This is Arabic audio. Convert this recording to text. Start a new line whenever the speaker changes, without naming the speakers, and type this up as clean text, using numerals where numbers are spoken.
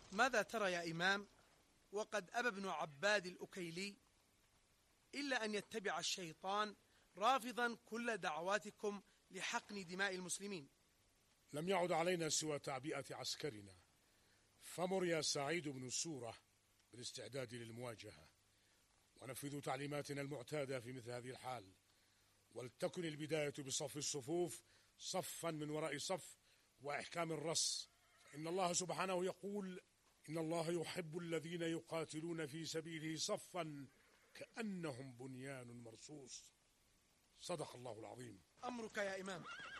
ماذا ترى يا إمام وقد أبى ابن عباد الأكيلي إلا أن يتبع الشيطان رافضا كل دعواتكم لحقن دماء المسلمين؟
لم يعد علينا سوى تعبئة عسكرنا، فمر يا سعيد بن السورة بالاستعداد للمواجهة، ونفذوا تعليماتنا المعتادة في مثل هذه الحال، ولتكن البداية بصف الصفوف صفا من وراء صف وإحكام الرص، فإن الله سبحانه يقول: إن الله يحب الذين يقاتلون في سبيله صفا كأنهم بنيان مرصوص. صدق الله العظيم.
أمرك يا إمام.